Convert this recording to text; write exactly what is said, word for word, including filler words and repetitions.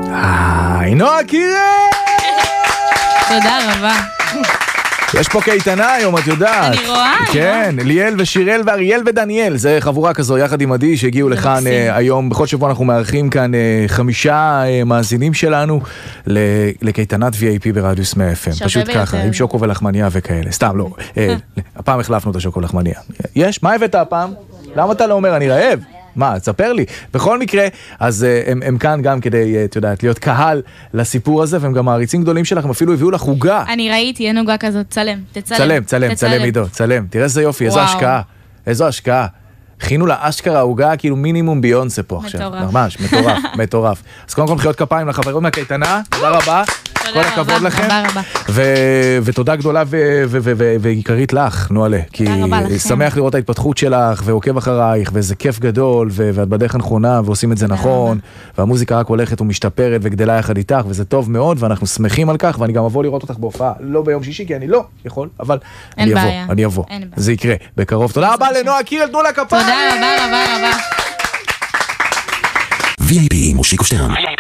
היי, נועה קירל! תודה רבה. יש פה קייטנה היום, את יודעת. אני רואה. כן, ליאל ושירל ואריאל ודניאל, זה חבורה כזו יחד עם עדי שהגיעו לכאן היום. בכל שבוע אנחנו מארחים כאן חמישה מאזינים שלנו לקייטנת וי איי פי ברדיוס מאה אף אם. פשוט ככה, עם שוקו ולחמניה וכאלה. סתם, לא. הפעם החלפנו את השוקו ולחמניה. יש? מה הבאת הפעם? למה אתה לא אומר, אני רעב? מה, תספר לי. בכל מקרה, אז הם, הם כאן גם כדי, את יודעת, להיות קהל לסיפור הזה, והם גם מעריצים גדולים שלך, הם אפילו הביאו לך עוגה. אני ראיתי, אין עוגה כזאת, צלם, תצלם. צלם, צלם, צלם עידו, צלם. תראה איזה יופי, איזו השקעה. איזו השקעה. הכינו לה אשכרה עוגה, כאילו מינימום ביונסה פה עכשיו. מטורף. ממש, מטורף, מטורף. אז קודם כל מחיאות כפיים לחברות מהקייטנה, תודה רבה. כל הכבוד לכם. ותודה גדולה ועיקרית לך, נועלה. כי שמח לראות ההתפתחות שלך, ועוקב אחרייך, וזה כיף גדול, ואת בדרך הנכונה, ועושים את זה נכון, והמוזיקה רק הולכת ומשתפרת וגדלה יחד איתך, וזה טוב מאוד, ואנחנו שמחים על כך, ואני גם אבוא לראות אותך בהופעה, לא ביום שישי, כי אני לא יכול, אבל אני אבוא, אני אבוא. זה יקרה בקרוב. תודה רבה לנועה קירל, תנו לה כפיים. תודה רבה, רבה, רבה. וי איי פי מושיקו שטרן.